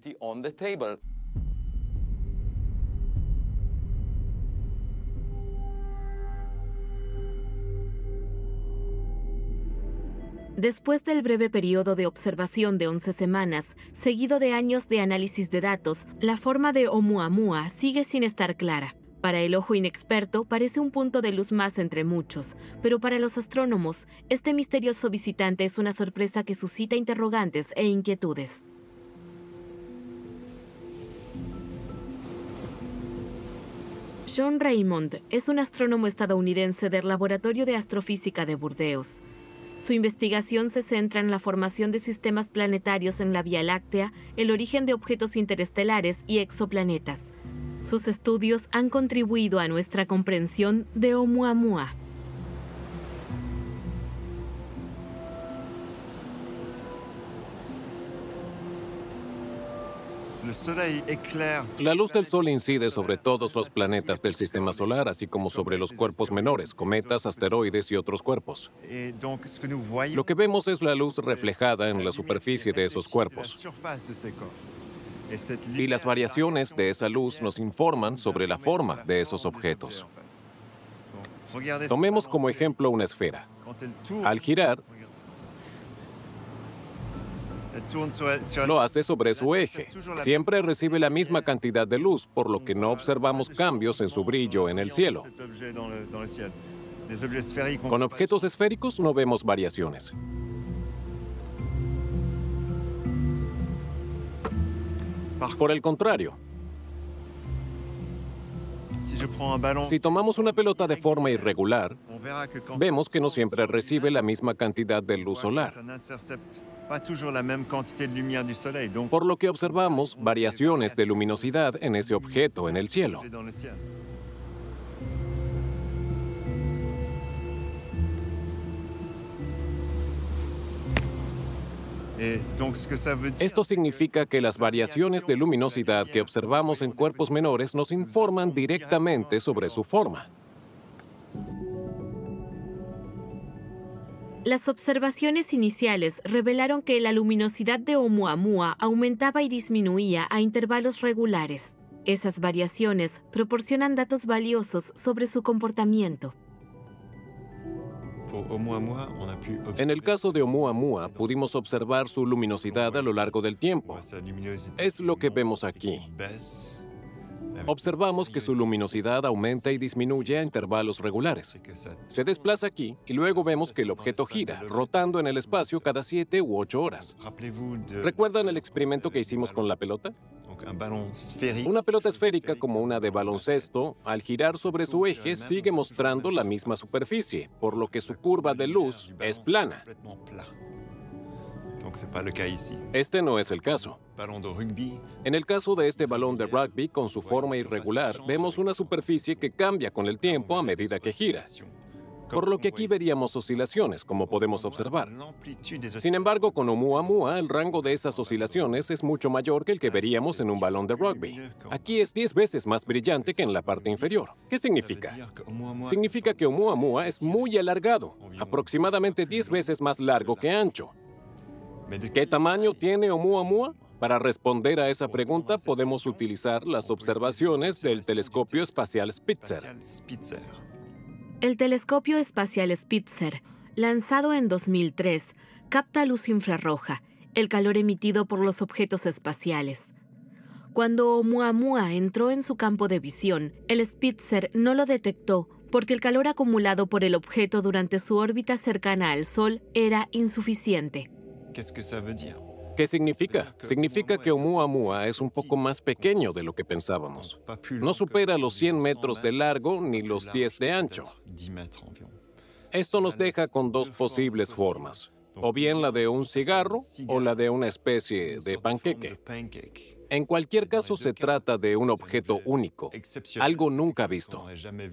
Después del breve periodo de observación de 11 semanas, seguido de años de análisis de datos, la forma de Oumuamua sigue sin estar clara. Para el ojo inexperto parece un punto de luz más entre muchos, pero para los astrónomos, este misterioso visitante es una sorpresa que suscita interrogantes e inquietudes. John Raymond es un astrónomo estadounidense del Laboratorio de Astrofísica de Burdeos. Su investigación se centra en la formación de sistemas planetarios en la Vía Láctea, el origen de objetos interestelares y exoplanetas. Sus estudios han contribuido a nuestra comprensión de Oumuamua. La luz del Sol incide sobre todos los planetas del Sistema Solar, así como sobre los cuerpos menores, cometas, asteroides y otros cuerpos. Lo que vemos es la luz reflejada en la superficie de esos cuerpos. Y las variaciones de esa luz nos informan sobre la forma de esos objetos. Tomemos como ejemplo una esfera. Al girar, lo hace sobre su eje. Siempre recibe la misma cantidad de luz, por lo que no observamos cambios en su brillo en el cielo. Con objetos esféricos no vemos variaciones. Por el contrario, si tomamos una pelota de forma irregular, vemos que no siempre recibe la misma cantidad de luz solar. Por lo que observamos variaciones de luminosidad en ese objeto en el cielo. Esto significa que las variaciones de luminosidad que observamos en cuerpos menores nos informan directamente sobre su forma. Las observaciones iniciales revelaron que la luminosidad de Oumuamua aumentaba y disminuía a intervalos regulares. Esas variaciones proporcionan datos valiosos sobre su comportamiento. En el caso de Oumuamua, pudimos observar su luminosidad a lo largo del tiempo. Es lo que vemos aquí. Observamos que su luminosidad aumenta y disminuye a intervalos regulares. Se desplaza aquí y luego vemos que el objeto gira, rotando en el espacio cada 7 u 8 horas. ¿Recuerdan el experimento que hicimos con la pelota? Una pelota esférica como una de baloncesto, al girar sobre su eje, sigue mostrando la misma superficie, por lo que su curva de luz es plana. Este no es el caso. En el caso de este balón de rugby, con su forma irregular, vemos una superficie que cambia con el tiempo a medida que gira. Por lo que aquí veríamos oscilaciones, como podemos observar. Sin embargo, con Oumuamua, el rango de esas oscilaciones es mucho mayor que el que veríamos en un balón de rugby. Aquí es 10 veces más brillante que en la parte inferior. ¿Qué significa? Significa que Oumuamua es muy alargado, aproximadamente 10 veces más largo que ancho. ¿Qué tamaño tiene Oumuamua? Para responder a esa pregunta, podemos utilizar las observaciones del telescopio espacial Spitzer. El telescopio espacial Spitzer, lanzado en 2003, capta luz infrarroja, el calor emitido por los objetos espaciales. Cuando Oumuamua entró en su campo de visión, el Spitzer no lo detectó porque el calor acumulado por el objeto durante su órbita cercana al Sol era insuficiente. ¿Qué significa? Significa que Oumuamua es un poco más pequeño de lo que pensábamos. No supera los 100 metros de largo ni los 10 de ancho. Esto nos deja con dos posibles formas, o bien la de un cigarro o la de una especie de panqueque. En cualquier caso, se trata de un objeto único, algo nunca visto.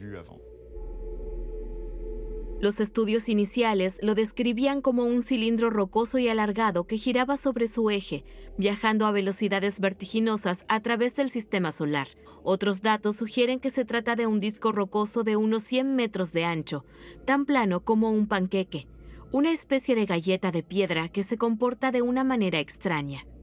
Los estudios iniciales lo describían como un cilindro rocoso y alargado que giraba sobre su eje, viajando a velocidades vertiginosas a través del sistema solar. Otros datos sugieren que se trata de un disco rocoso de unos 100 metros de ancho, tan plano como un panqueque, una especie de galleta de piedra que se comporta de una manera extraña.